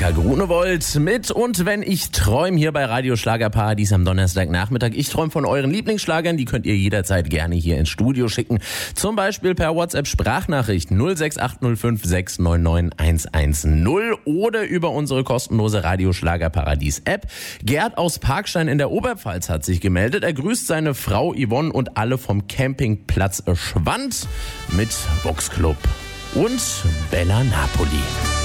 Annika Grunewold mit Und wenn ich träume hier bei Radio Schlagerparadies am Donnerstagnachmittag. Ich träume von euren Lieblingsschlagern, die könnt ihr jederzeit gerne hier ins Studio schicken. Zum Beispiel per WhatsApp-Sprachnachricht 06805 699 110 oder über unsere kostenlose Radio Schlagerparadies-App. Gerd aus Parkstein in der Oberpfalz hat sich gemeldet. Er grüßt seine Frau Yvonne und alle vom Campingplatz Schwand mit Boxclub und Bella Napoli.